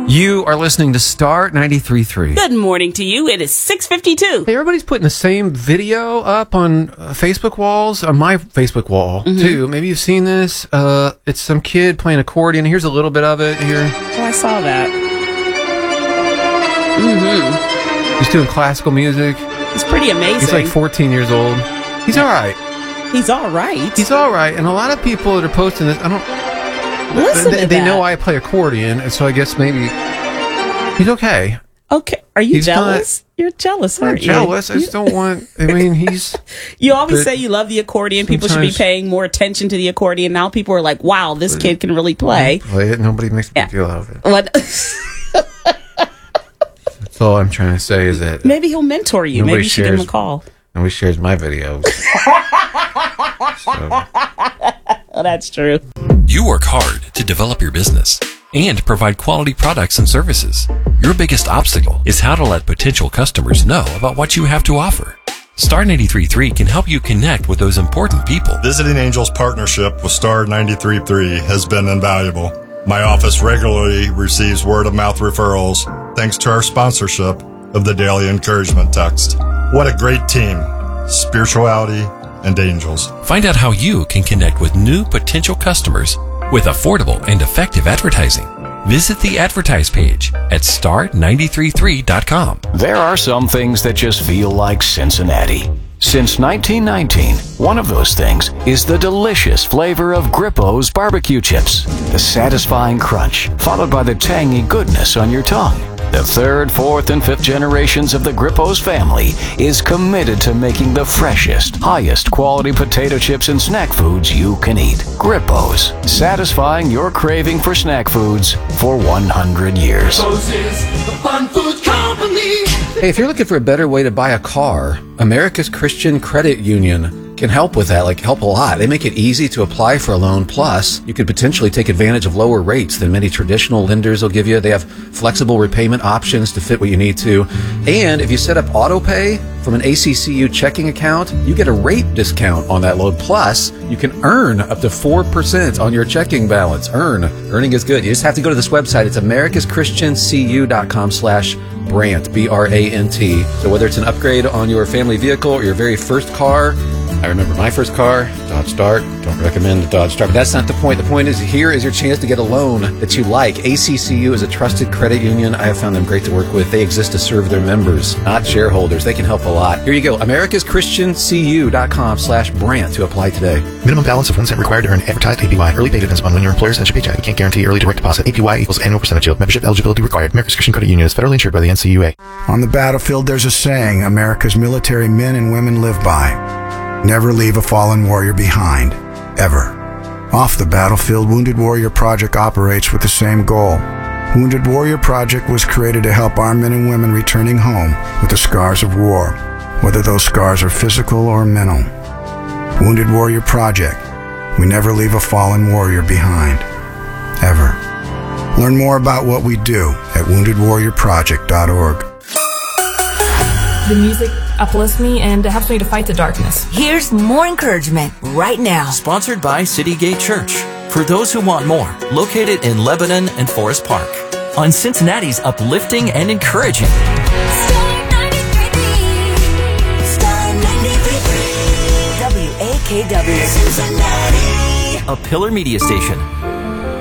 You are listening to Star 93.3. Good morning to you. It is 6:52. Hey, everybody's putting the same video up on Facebook walls, on my Facebook wall, too. Maybe you've seen this. It's some kid playing accordion. Here's a little bit of it here. Oh, I saw that. He's doing classical music. It's pretty amazing. He's like 14 years old. He's all right. He's all right. He's all right. And a lot of people that are posting this, Listen to they that. know I play accordion, and so I guess maybe he's okay. Okay. Are you He's jealous? You're jealous, I'm not aren't you? jealous. I just don't want. I mean, he's. You always But say you love the accordion. People should be sometimes- paying more attention to the accordion. Now people are like, wow, this kid can really play. Play it. Nobody makes a big Yeah. deal out of it. What? That's all I'm trying to say is that Maybe he'll mentor you. Nobody Maybe you should give him a shares- call. nobody shares my videos. So, Oh, that's true. You work hard to develop your business and provide quality products and services. Your biggest obstacle is how to let potential customers know about what you have to offer. Star 93.3 can help you connect with those important people. Visiting Angels partnership with Star 93.3 has been invaluable. My office regularly receives word-of-mouth referrals thanks to our sponsorship of the Daily Encouragement Text. What a great team, spirituality, and angels. Find out how you can connect with new potential customers with affordable and effective advertising. Visit the advertise page at star933.com. There are some things that just feel like Cincinnati. Since 1919, one of those things is the delicious flavor of Grippo's barbecue chips. The satisfying crunch, followed by the tangy goodness on your tongue. The third, fourth, and fifth generations of the Grippo's family is committed to making the freshest, highest quality potato chips and snack foods you can eat. Grippo's, satisfying your craving for snack foods for 100 years. hey, if you're looking for a better way to buy a car, America's Christian Credit Union can help with that, help a lot. They make it easy to apply for a loan. Plus, you could potentially take advantage of lower rates than many traditional lenders will give you. They have flexible repayment options to fit what you need to. And if you set up auto pay from an ACCU checking account, you get a rate discount on that loan. Plus, you can earn up to 4% on your checking balance. Earning is good. You just have to go to this website. It's americaschristiancu.com/Brant, B-R-A-N-T. So whether it's an upgrade on your family vehicle or your very first car, I remember my first car, Dodge Dart. Don't recommend the Dodge Dart. But that's not the point. The point is, here is your chance to get a loan that you like. ACCU is a trusted credit union. I have found them great to work with. They exist to serve their members, not shareholders. They can help a lot. Here you go. americaschristiancu.com/Brant to apply today. Minimum balance of 1 cent required to earn advertised APY. Early pay depends upon when your employer sends your paycheck. We can't guarantee early direct deposit. APY equals annual percentage yield. Membership eligibility required. America's Christian Credit Union is federally insured by the NCUA. On the battlefield, there's a saying America's military men and women live by. Never leave a fallen warrior behind. Ever. Off the battlefield, Wounded Warrior Project operates with the same goal. Wounded Warrior Project was created to help our men and women returning home with the scars of war, whether those scars are physical or mental. Wounded Warrior Project. We never leave a fallen warrior behind. Ever. Learn more about what we do at woundedwarriorproject.org. The music uplifts me and it helps me to fight the darkness. Here's more encouragement right now. Sponsored by City Gate Church. For those who want more, located in Lebanon and Forest Park. On Cincinnati's uplifting and encouraging. Star 93.3. Star 93.3. WAKW. Cincinnati. A Pillar Media Station.